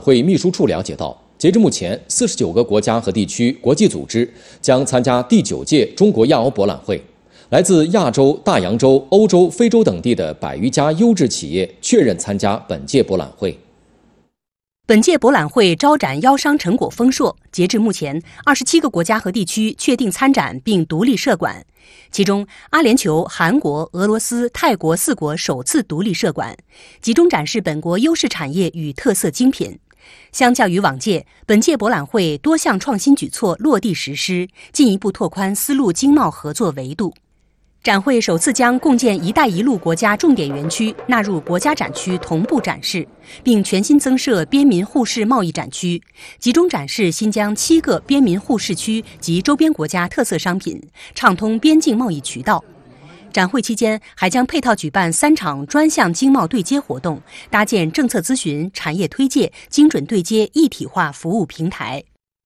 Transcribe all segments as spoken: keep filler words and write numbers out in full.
会秘书处了解到，截至目前，四十九个国家和地区、国际组织将参加第九届中国亚欧博览会。来自亚洲、大洋洲、欧洲、非洲等地的百余家优质企业确认参加本届博览会。 本届博览会招展邀商成果丰硕，截至目前，二十七个国家和地区确定参展并独立设馆，其中阿联酋、韩国、俄罗斯、泰国四国首次独立设馆，集中展示本国优势产业与特色精品。相较于往届，本届博览会多项创新举措落地实施，进一步拓宽丝路经贸合作维度。展会首次将共建“一带一路”国家重点园区纳入国家展区同步展示，并全新增设边民互市贸易展区，集中展示新疆七个边民互市区及周边国家特色商品，畅通边境贸易渠道。展会期间还将配套举办三场专项经贸对接活动，搭建政策咨询、产业推介、精准对接一体化服务平台。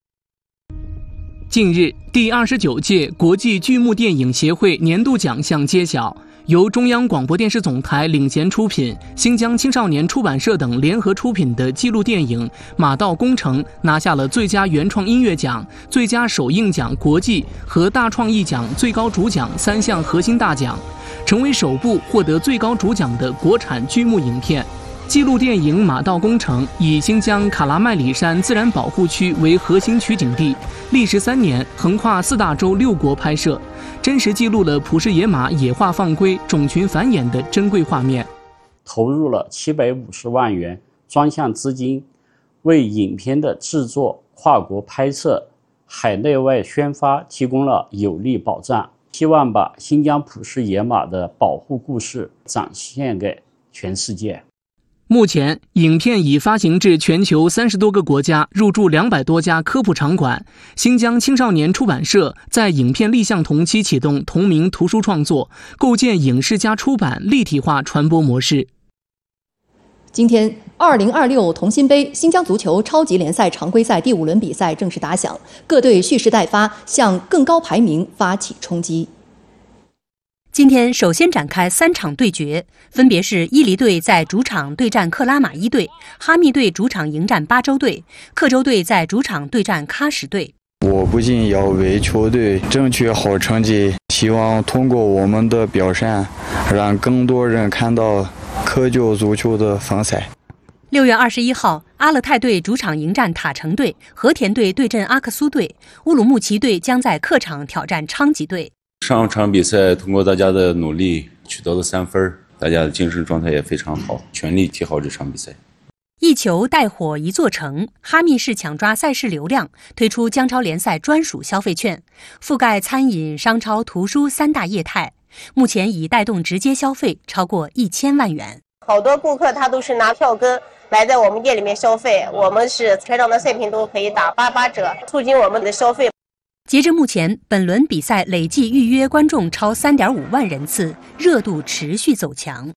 近日，第二十九届国际剧目电影协会年度奖项揭晓，由中央广播电视总台领衔出品，新疆青少年出版社等联合出品的纪录电影《马道工程》拿下了最佳原创音乐奖、最佳首映奖国际和大创意奖最高主奖三项核心大奖，成为首部获得最高主奖的国产剧目影片。纪录电影《马道工程》以新疆卡拉麦里山自然保护区为核心取景地，历时三年，横跨四大洲六国拍摄，真实记录了普什野马野化放归、种群繁衍的珍贵画面。 投入了七百五十万元专项资金，为影片的制作、跨国拍摄、海内外宣发提供了有力保障。希望把新疆普什野马的保护故事展现给全世界。 目前，影片已发行至全球三十多个国家，入驻两百多家科普场馆。新疆青少年出版社在影片立项同期启动同名图书创作，构建影视加出版立体化传播模式。 今天，二零二六同心杯新疆足球超级联赛常规赛第五轮比赛正式打响，各队蓄势待发，向更高排名发起冲击。 今天首先展开三场对决，分别是伊犁队在主场对战克拉玛依队，哈密队主场迎战巴州队，克州队在主场对战喀什队。 我不仅要为球队争取好成绩，希望通过我们的表现，让更多人看到科教足球的风采。 六月二十一号，阿勒泰队主场迎战塔城队，和田队对阵阿克苏队，乌鲁木齐队将在客场挑战昌吉队。 上场比赛通过大家的努力取得了三分，大家的精神状态也非常好，全力踢好这场比赛。 一球带火一座城，哈密市抢抓赛事流量，推出姜超联赛专属消费券，覆盖餐饮、商超、图书三大业态，目前已带动直接消费超过一千万元。 好多顾客他都是拿票根来在我们店里面消费，我们是全场的赛品都可以打八八折，促进我们的消费。 截至目前，本轮比赛累计预约观众超 三点五万人次，热度持续走强。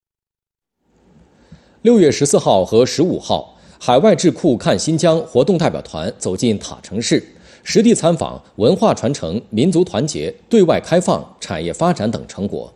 六月十四号和十五号，海外智库看新疆活动代表团走进塔城市，实地参访文化传承、民族团结、对外开放、产业发展等成果。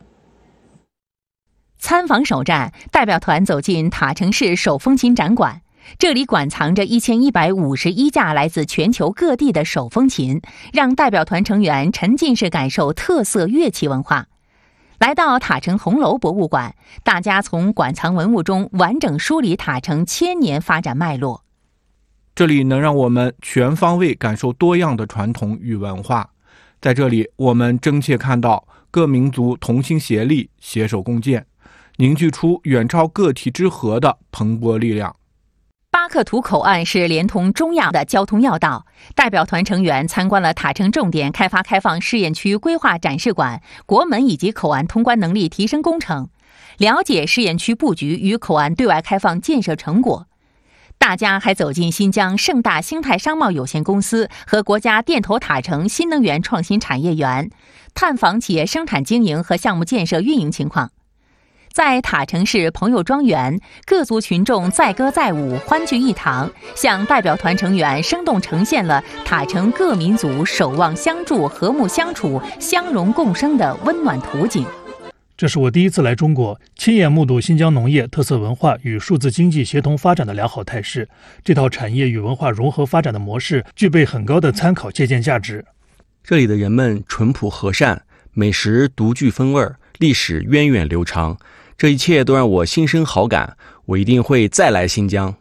参访首站，代表团走进塔城市手风琴展馆。这里馆藏着一千一百五十一架来自全球各地的手风琴，让代表团成员沉浸式感受特色乐器文化。来到塔城红楼博物馆，大家从馆藏文物中完整梳理塔城千年发展脉络。 这里能让我们全方位感受多样的传统与文化。在这里，我们真切看到各民族同心协力、携手共建，凝聚出远超个体之和的蓬勃力量。 巴克图口岸是连通中亚的交通要道，代表团成员参观了塔城重点开发开放试验区规划展示馆、国门以及口岸通关能力提升工程，了解试验区布局与口岸对外开放建设成果。大家还走进新疆盛大兴泰商贸有限公司和国家电投塔城新能源创新产业园，探访企业生产经营和项目建设运营情况。在塔城市朋友庄园，各族群众载歌载舞，欢聚一堂，向代表团成员生动呈现了塔城各民族守望相助、和睦相处、相容共生的温暖图景。 这是我第一次来中国，亲眼目睹新疆农业特色文化与数字经济协同发展的良好态势。这套产业与文化融合发展的模式具备很高的参考借鉴价值。 这里的人们淳朴和善，美食独具风味，历史源远流长，这一切都让我心生好感，我一定会再来新疆。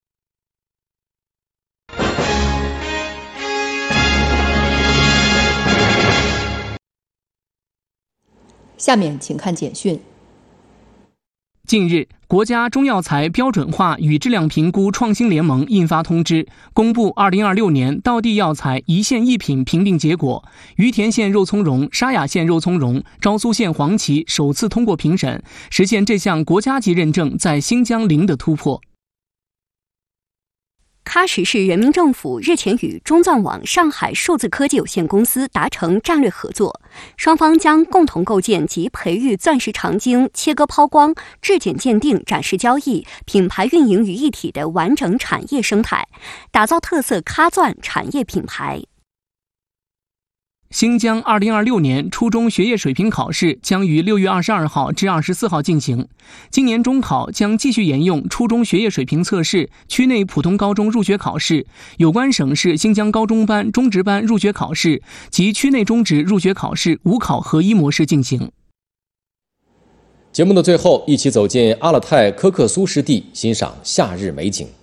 下面请看简讯。 近日，国家中药材标准化与质量评估创新联盟印发通知，公布二零二六年道地药材一线一品评定结果。于田县肉苁蓉、沙雅县肉苁蓉、昭苏县黄芪首次通过评审，实现这项国家级认证在新疆零的突破。 喀什市人民政府日前与中藏网上海数字科技有限公司达成战略合作，双方将共同构建及培育钻石长晶切割抛光、质检鉴定、展示交易、品牌运营于一体的完整产业生态，打造特色喀钻产业品牌。 新疆二零二六年初中学业水平考试将于六月二十二号至二十四号进行。今年中考将继续沿用初中学业水平测试、区内普通高中入学考试、有关省市新疆高中班、中职班入学考试及区内中职入学考试五考合一模式进行。 节目的最后，一起走进阿勒泰科克苏湿地，欣赏夏日美景。